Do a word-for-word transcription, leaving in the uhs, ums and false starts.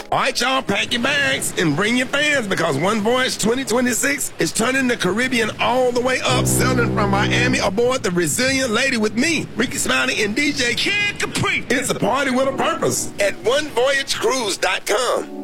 All right, y'all, pack your bags and bring your fans because One Voyage twenty twenty-six is turning the Caribbean all the way up, sailing from Miami aboard the Resilient Lady with me, Ricky Smiley, and D J Kid Capri. It's a party with a purpose at one voyage cruise dot com.